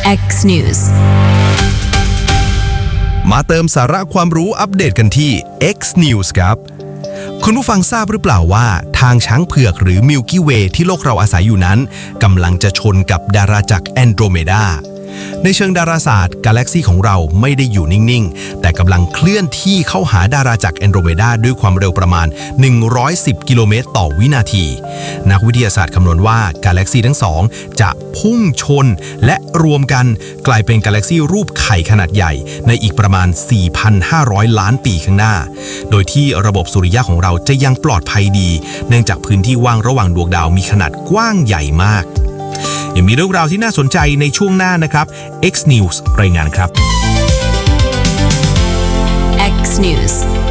X News มาเติมสาระความรู้อัปเดตกันที่ X News ครับคุณผู้ฟังทราบหรือเปล่าว่าทางช้างเผือกหรือ Milky Way ที่โลกเราอาศัยอยู่นั้นกำลังจะชนกับดาราจักรแอนโดรเมดาในเชิงดาราศาสตร์กาแล็กซีของเราไม่ได้อยู่นิ่งๆแต่กำลังเคลื่อนที่เข้าหาดาราจักรแอนโดรเมดาด้วยความเร็วประมาณ110กิโลเมตรต่อวินาทีนักวิทยาศาสตร์คำนวณว่ากาแล็กซีทั้งสองจะพุ่งชนและรวมกันกลายเป็นกาแล็กซีรูปไข่ขนาดใหญ่ในอีกประมาณ 4,500 ล้านปีข้างหน้าโดยที่ระบบสุริยะของเราจะยังปลอดภัยดีเนื่องจากพื้นที่ว่างระหว่างดวงดาวมีขนาดกว้างใหญ่มากยังมีเรื่องราวที่น่าสนใจในช่วงหน้านะครับ X News รายงานครับ X News